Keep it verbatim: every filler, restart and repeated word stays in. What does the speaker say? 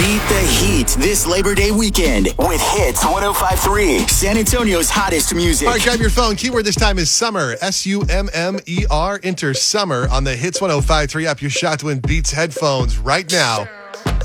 Beat the heat this Labor Day weekend with Hits one oh five point three, San Antonio's hottest music. All right, grab your phone. Keyword this time is summer. S U M M E R. Enter summer on the Hits one oh five point three app. Your shot to win Beats headphones right now.